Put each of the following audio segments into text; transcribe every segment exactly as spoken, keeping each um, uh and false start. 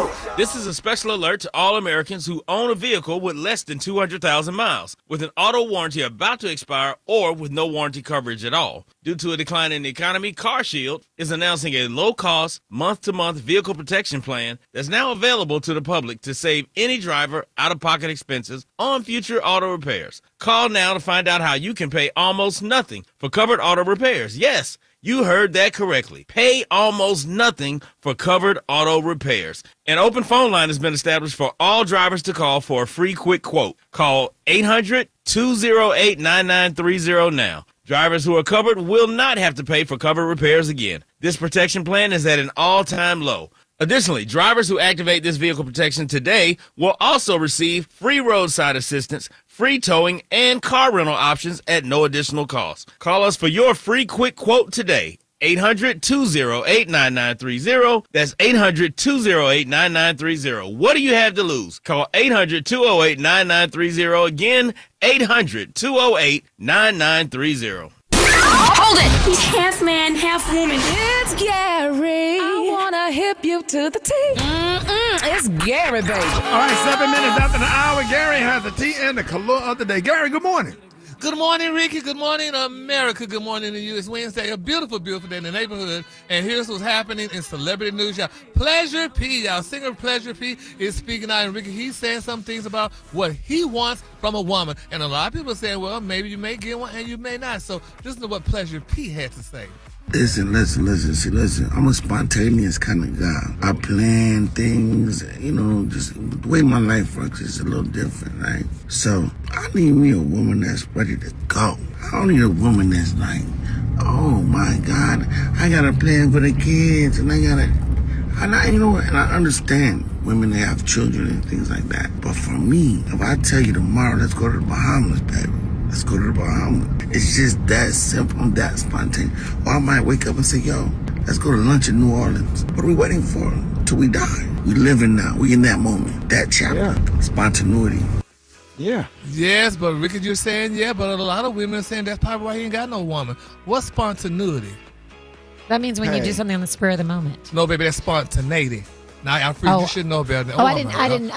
This is a special alert to all Americans who own a vehicle with less than two hundred thousand miles, with an auto warranty about to expire or with no warranty coverage at all. Due to a decline in the economy, CarShield is announcing a low-cost, month-to-month vehicle protection plan that's now available to the public to save any driver out-of-pocket expenses on future auto repairs. Call now to find out how you can pay almost nothing for covered auto repairs. Yes, you heard that correctly. Pay almost nothing for covered auto repairs. An open phone line has been established for all drivers to call for a free quick quote. Call eight hundred, two oh eight, nine nine three oh now. Drivers who are covered will not have to pay for covered repairs again. This protection plan is at an all-time low. Additionally, drivers who activate this vehicle protection today will also receive free roadside assistance, free towing, and car rental options at no additional cost. Call us for your free quick quote today. eight hundred, two oh eight, nine nine three oh. That's eight hundred, two oh eight, nine nine three oh. What do you have to lose? Call eight hundred, two oh eight, nine nine three oh. Again, eight hundred, two oh eight, nine nine three oh. Hold it! He's half man, half woman. It's Gary. I wanna hip you to the T. Mm-mm, it's Gary, baby. All right, seven minutes after the hour, Gary has the tea and the color of the day. Gary, good morning. Good morning, Ricky. Good morning, America. Good morning to you. It's Wednesday, a beautiful, beautiful day in the neighborhood. And here's what's happening in celebrity news, y'all. Pleasure P, y'all. Singer Pleasure P is speaking out. And Ricky, he's saying some things about what he wants from a woman. And a lot of people are saying, well, maybe you may get one and you may not. So listen to what Pleasure P had to say. Listen, listen, listen, see, listen, I'm a spontaneous kind of guy. I plan things, you know, just the way my life works is a little different, right? So I need me a woman that's ready to go. I don't need a woman that's like, oh my God, I got a plan for the kids and I gotta, and I, you know, and I understand women that have children and things like that. But for me, if I tell you tomorrow, let's go to the Bahamas, baby. Let's go to the Bahamas. It's just that simple, I'm that spontaneous. Or I might wake up and say, yo, let's go to lunch in New Orleans. What are we waiting for? Till we die. We living now. We in that moment, that chapter. Yeah. Spontaneity. Yeah. Yes, but Ricky, you're saying, yeah, but a lot of women are saying that's probably why he ain't got no woman. What's spontaneity? That means when hey. you do something on the spur of the moment. No, baby, that's spontaneity. Now, I'm free. Oh. You should know better. Oh, I didn't. I didn't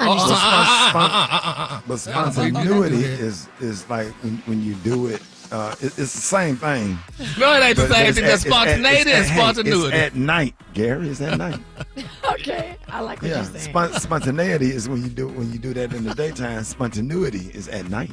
understand. But spontaneity is is like when, when you do it. Uh, it it's the same thing. No, it ain't the But same it's thing. at- That's it's at- spontaneity it's and at- hey, spontaneity. It's at night, Gary. It's at night. Okay, I like what Yeah, you're saying. spon- spontaneity is when you do when you do that in the daytime. Spontaneity is at night.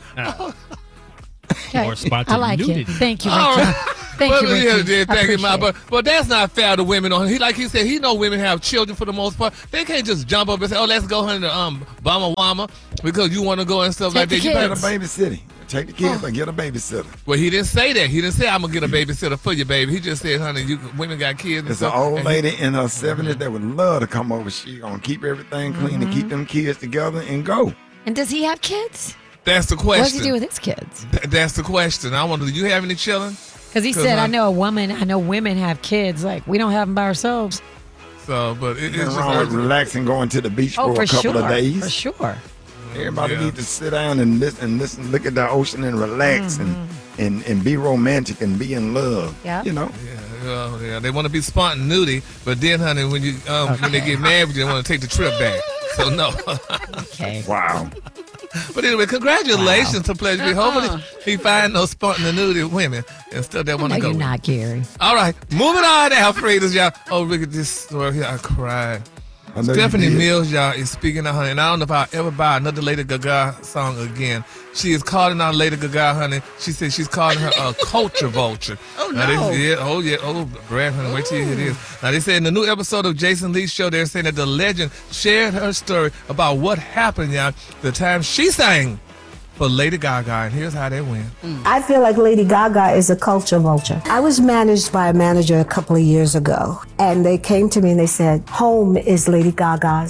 Okay. Or I spontaneity. like it. Thank you, Ricky. All right. Thank Well, you, Ricky. yeah, yeah, I thank you, Ma. appreciate But, it. but that's not fair to women. On he like he said, he know women have children for the most part. They can't just jump up and say, "Oh, let's go honey, to um Bama Wama," because you want to go and stuff Take like the that. You kids. better. Get a babysitting. Take the kids and get a babysitter. Well, he didn't say that. He didn't say I'm gonna get a babysitter for you, baby. He just said, "Honey, you women got kids." And It's an stuff. old And lady in her seventies that would love to come over. She gonna keep everything clean and keep them kids together and go. And does he have kids? That's the question. What does he do with his kids? Th- That's the question. I wonder, do you have any children? Because he 'Cause said, I- I know a woman, I know women have kids. Like, we don't have them by ourselves. So, but it, it's Nothing just wrong with like, relaxing, going to the beach Oh, for for a couple sure. of days. For sure. Everybody Yeah. needs to sit down and listen, and listen, look at the ocean and relax and, and and be romantic and be in love. Yeah. You know. yeah, well, yeah, they want to be spontaneity, but then, honey, when you um, when they get married, they want to take the trip back. So no. Okay. Wow. But anyway, congratulations to Pleasure P. Hopefully he find those spontaneity women and stuff that want No, to go. you're with. not, Gary. All right, moving on, Alfreda's, y'all. Oh, look at this story here. I cried. I know you Stephanie did. Mills, y'all, is speaking to her, and I don't know if I'll ever buy another Lady Gaga song again. She is calling out Lady Gaga, honey. She said she's calling her a culture vulture. Oh, Now, no. they, yeah, oh, yeah. Oh, Brad, honey, wait till you hear this. Now, they said in the new episode of Jason Lee's show, they're saying that the legend shared her story about what happened, y'all, the time she sang for Lady Gaga, and here's how that went. I feel like Lady Gaga is a culture vulture. I was managed by a manager a couple of years ago, and they came to me and they said, home is Lady Gaga's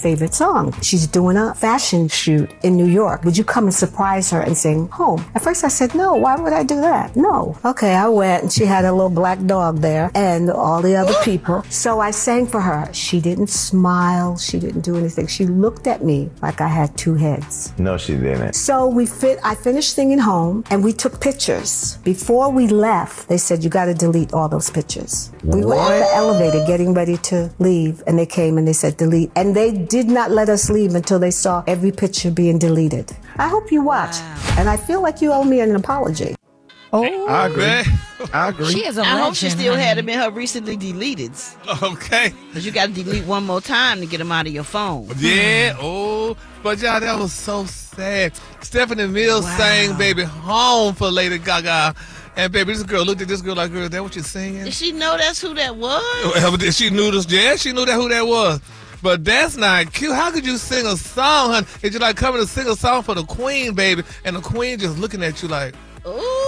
favorite song. She's doing a fashion shoot in New York. Would you come and surprise her and sing home? At first I said, no, why would I do that? No. Okay, I went and she had a little black dog there and all the other people. So I sang for her. She didn't smile. She didn't do anything. She looked at me like I had two heads. No, she didn't. So we fit. I finished singing home and we took pictures. Before we left, they said, you got to delete all those pictures. We were at the elevator getting ready to leave and they came and they said delete. And they did not let us leave until they saw every picture being deleted. I hope you watch. Wow. And I feel like you owe me an apology. Oh, I agree. I agree. She is a I legend. hope she still honey. had them in her recently deleted. Okay. Because you got to delete one more time to get them out of your phone. Yeah. Oh, but y'all, that was so sad. Stephanie Mills Wow. sang "Baby Home" for Lady Gaga, and baby, this girl looked at this girl like, "Girl, is that what you're singing?" Did she know that's who that was? Well, she knew this. Yeah, she knew that who that was. But that's not cute. How could you sing a song, honey? It's just like coming to sing a song for the Queen, baby, and the Queen just looking at you like, Ooh.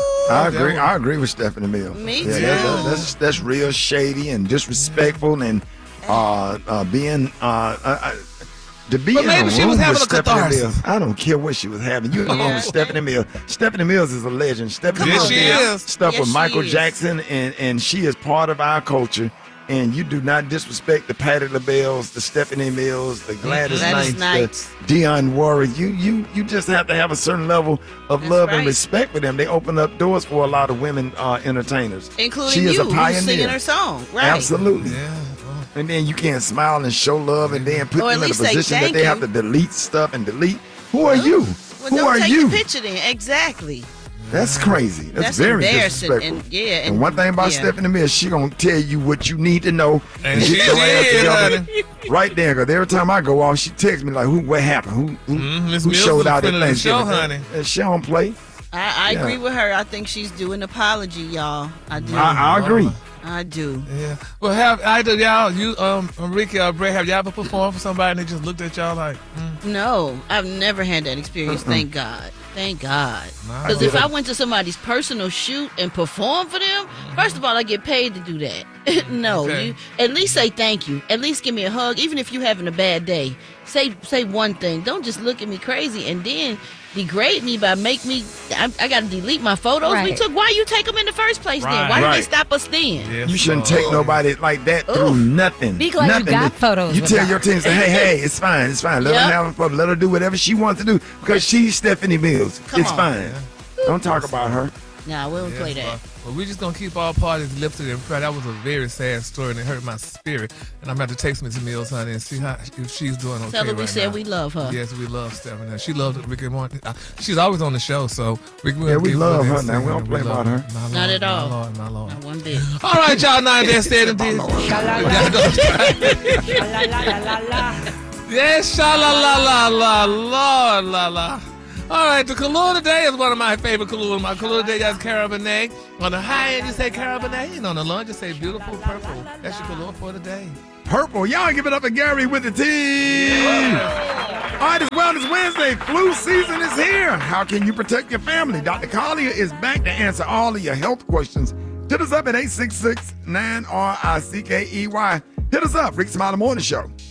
I agree. I agree with Stephanie Mills. Me yeah, too. That, that's that's real shady and disrespectful and uh, uh, being uh, uh, uh, to be But in maybe a she room was having with a Stephanie catharsis. Mills. I don't care what she was having. You're in a room with Stephanie Mills. Stephanie Mills is a legend. Stephanie Yes, Mills she did is. stuff Yes, with she Michael is. Jackson, and and she is part of our culture. And you do not disrespect the Patti LaBelle's, the Stephanie Mills, the Gladys, Gladys Knights, Knights. the Dionne Warwick. You you you just have to have a certain level of That's love and right. respect for them. They open up doors for a lot of women uh, entertainers. Including she is you, a who's pioneer. singing her song. Right. Absolutely. yeah. And then you can't smile and show love, and then put Or at them in a least say position that thank they have you. to delete stuff and delete. Who are you? Well, Who don't are take you? the picture then. Exactly. That's crazy. That's, That's very embarrassing, disrespectful. and- yeah, And, and- one thing about yeah. Stephanie Mills, she gonna tell you what you need to know And and she get your ass did, together honey. right there. Cause every time I go off, she texts me like, "Who? What happened? Who? Who, Mhm, Miss who Mills showed was out at friend of the Thanksgiving?" show, honey. And she don't play. I, I Yeah. agree with her. I think she's due an apology, y'all. I do. I, I agree. I do. Yeah. Well, have either y'all, you, um, Ricky or Bray, have y'all ever performed for somebody and they just looked at y'all like, mm, No, I've never had that experience. Thank God. Thank God. Nah, Because I if did. I went to somebody's personal shoot and perform for them, first of all, I get paid to do that. no, Okay. you at least say thank you. At least give me a hug, even if you're having a bad day. Say say one thing. Don't just look at me crazy and then degrade me by make me. I, I got to delete my photos we Right. took. Why you take them in the first place? Then Right. why did Right. they stop us then? yes, You shouldn't Lord. take nobody like that through Oof. nothing. Be glad you nothing. got photos You with tell her. your team, say, hey, hey, it's fine, it's fine. Let Yep. her have fun. Let her do whatever she wants to do because she's Stephanie Mills. Come it's on. fine. Don't talk about her. Nah, we don't Yes, play that. Lord. Well, we just gonna keep all parties lifted in prayer. That was a very sad story and it hurt my spirit. And I'm gonna have to text Miss Mills, honey, and see how if she's doing okay. Tell her we right said now. we love her. Yes, we love Stephanie. She loved Ricky Martin. Uh, She's always on the show, so we Yeah, we love her now. We don't play about her. My Not Lord, at all. My Lord, my Lord. Not one bit. All right, y'all. Now that said and did. Yes, sha la la la la la la la. All right, the Kahlua today is one of my favorite Kahlua. My Kahlua today is Cabernet. On the high end, you say Cabernet, and on the low end, you say beautiful purple. That's your Kahlua for today. Purple. Y'all give it up for Gary with the team. All right, it's Wellness Wednesday. Flu season is here. How can you protect your family? Doctor Collier is back to answer all of your health questions. Hit us up at eight six six, nine R I C K E Y. Hit us up, Rick Smiley Morning Show.